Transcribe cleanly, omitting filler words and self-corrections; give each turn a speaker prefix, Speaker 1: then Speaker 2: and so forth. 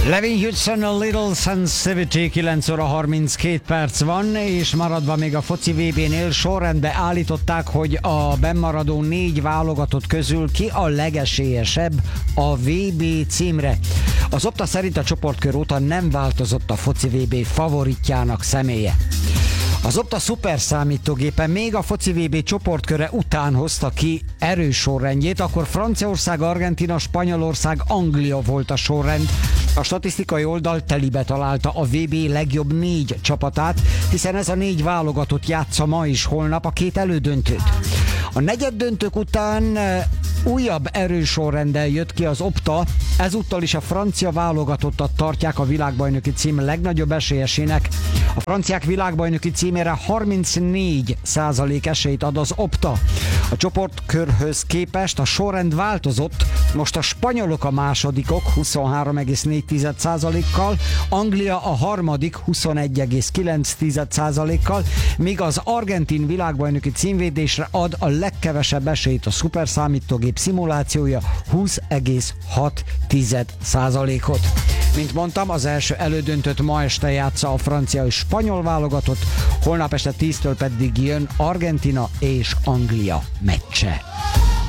Speaker 1: Levin Houston, a Little Sensitivity, 9 óra 32 perc van, és maradva még a foci VB-nél sorrendbe állították, hogy a bennmaradó 4 válogatott közül ki a legesélyesebb a VB címre. Az Opta szerint a csoportkör óta nem változott a foci VB favoritjának személye. Az Opta szuper számítógépe még a foci VB csoportköre után hozta ki erős sorrendjét, akkor Franciaország, Argentína, Spanyolország, Anglia volt a sorrend. A statisztikai oldal telibe találta a VB legjobb 4 csapatát, hiszen ez a 4 válogatott játsza ma és holnap a 2 elődöntőt. A negyeddöntők után újabb erős sorrenddel jött ki az Opta, ezúttal is a francia válogatottat tartják a világbajnoki cím legnagyobb esélyesének. A franciák világbajnoki címére 34% esélyt ad az Opta. A csoportkörhöz képest a sorrend változott, most a spanyolok a másodikok 23,4%-kal, Anglia a harmadik 21,9%-kal, míg az argentin világbajnoki címvédésre ad a legkevesebb esélyt a szuperszámítógép szimulációja 20,6%-ot. Mint mondtam, az első elődöntőt ma este játsza a francia és spanyol válogatott, holnap este 10-től pedig jön Argentina és Anglia meccse.